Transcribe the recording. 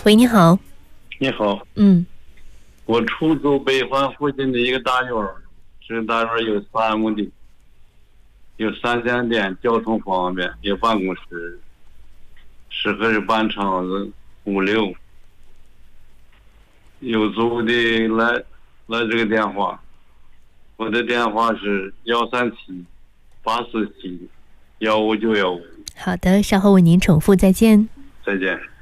喂，你好。 你好， 嗯我出租北环附近的一个大院儿，这个大院儿有3亩地，有3家店，交通方便，有办公室，适合是办厂子、物流。有租的来这个电话，我的电话是137-847-15915。 好的，稍后为您重复，再见。 再见。